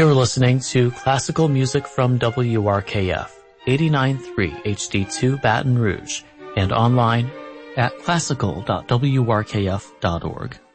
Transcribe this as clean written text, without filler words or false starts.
You're listening to classical music from WRKF, 89.3 HD2 Baton Rouge, and online at classical.wrkf.org.